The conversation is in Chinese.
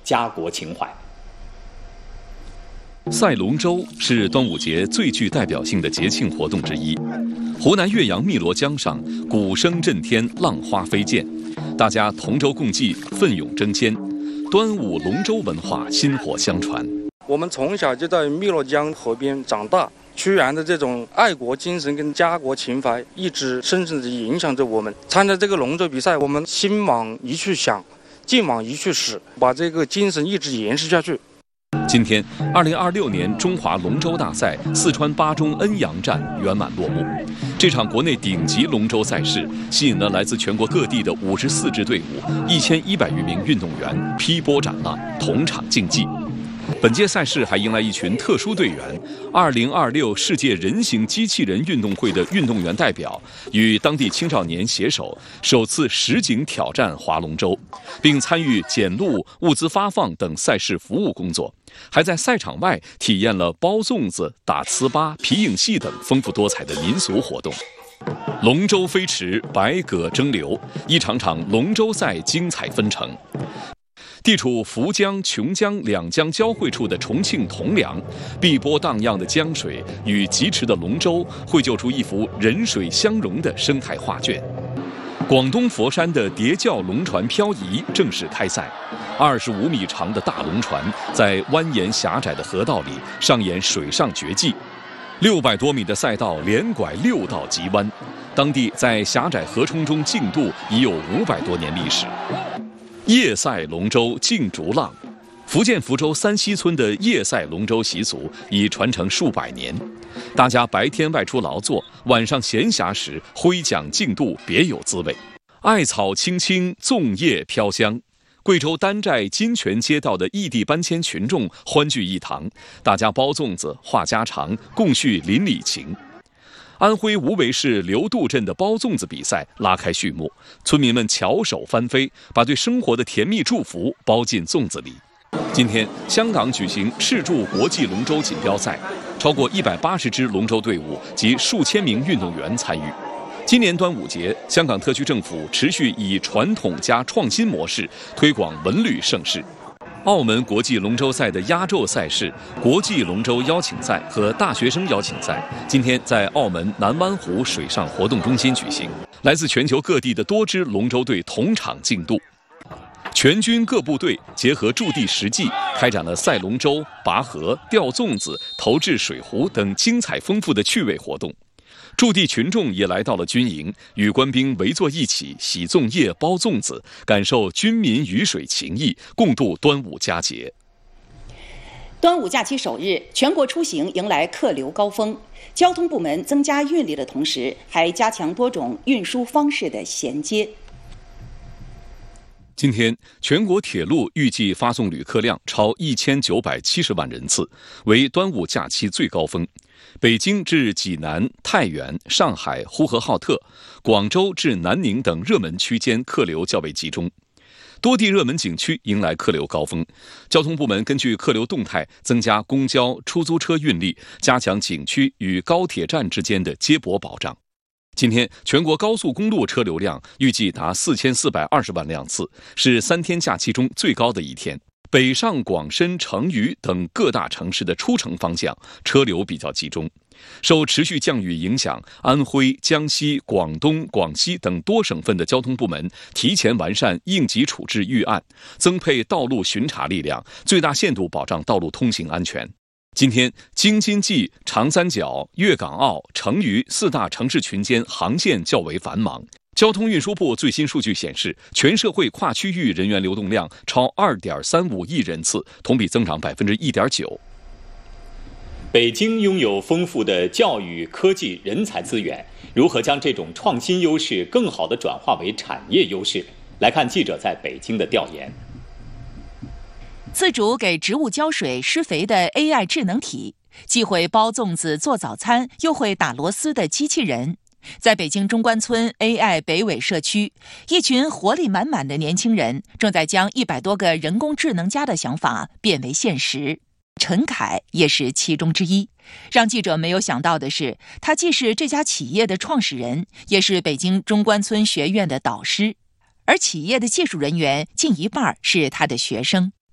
家国情怀。 赛龙舟是端午节最具代表性的节庆活动之一。湖南岳阳汨罗江上，鼓声震天，浪花飞溅，大家同舟共济，奋勇争先，端午龙舟文化薪火相传。 我们从小就在汨罗江河边长大，屈原的这种爱国精神跟家国情怀一直深深地影响着我们。参加这个龙舟比赛，我们心往一处想，劲往一处使，把这个精神一直延续下去。 今天，2026年中华龙舟大赛四川巴中恩阳站圆满落幕。这场国内顶级龙舟赛事吸引了来自全国各地的54支队伍、1100余名运动员劈波斩浪，同场竞技。本届赛事还迎来一群特殊队员，2026世界人形机器人运动会的运动员代表与当地青少年携手，首次实景挑战划龙舟，并参与检录、物资发放等赛事服务工作，还在赛场外体验了包粽子、打糍粑、皮影戏等丰富多彩的民俗活动。龙舟飞驰，百舸争流，一场场龙舟赛精彩纷呈。地处涪江、琼江两江交汇处的重庆铜梁，碧波荡漾的江水与疾驰的龙舟，绘就出一幅人水相融的生态画卷。广东佛山的叠轿龙船漂移正式开赛，25米长的大龙船在蜿蜒狭窄的河道里上演水上绝技，600多米的赛道连拐6道急弯，当地在狭窄河冲中竞渡已有500多年历史。夜赛龙舟竞逐浪，福建福州三溪村的夜赛龙舟习俗已传承数百年。大家白天外出劳作，晚上闲暇时挥桨竞渡，别有滋味。艾草青青，粽叶飘香。贵州丹寨金泉街道的异地搬迁群众欢聚一堂，大家包粽子、话家常，共叙邻里情。安徽无为市刘渡镇的包粽子比赛拉开序幕，村民们翘首翻飞，把对生活的甜蜜祝福包进粽子里。今天，香港举行赤柱国际龙舟锦标赛，超过180支龙舟队伍及数千名运动员参与。今年端午节，香港特区政府持续以传统加创新模式推广文旅盛事。澳门国际龙舟赛的压轴赛事国际龙舟邀请赛和大学生邀请赛今天在澳门南湾湖水上活动中心举行，来自全球各地的多支龙舟队同场竞渡。全军各部队结合驻地实际，开展了赛龙舟、拔河、吊粽子、投掷水壶等精彩丰富的趣味活动。驻地群众也来到了军营，与官兵围坐一起洗粽叶、包粽子，感受军民鱼水情谊，共度端午佳节。 端午假期首日，全国出行迎来客流高峰，交通部门增加运力的同时，还加强多种运输方式的衔接。 今天，全国铁路预计发送旅客量超1970万人次，为端午假期最高峰。北京至济南、太原、上海、呼和浩特、广州至南宁等热门区间客流较为集中，多地热门景区迎来客流高峰。交通部门根据客流动态，增加公交、出租车运力，加强景区与高铁站之间的接驳保障。今天，全国高速公路车流量预计达4420万辆次，是3天假期中最高的一天。北上广深、成渝等各大城市的出城方向车流比较集中。受持续降雨影响，安徽、江西、广东、广西等多省份的交通部门提前完善应急处置预案，增配道路巡查力量，最大限度保障道路通行安全。今天，京津冀、长三角、粤港澳、成渝4大城市群间航线较为繁忙。交通运输部最新数据显示，全社会跨区域人员流动量超2.35亿人次，同比增长1.9%。 北京拥有丰富的教育、科技、人才资源，如何将这种创新优势更好地转化为产业优势？来看记者在北京的调研。 自主给植物浇水施肥的 AI 智能体，既会包粽子做早餐，又会打螺丝的机器人。在北京中关村 AI 北纬社区，一群活力满满的年轻人正在将100多个人工智能家的想法变为现实。陈凯也是其中之一。让记者没有想到的是，他既是这家企业的创始人，也是北京中关村学院的导师，而企业的技术人员近一半是他的学生。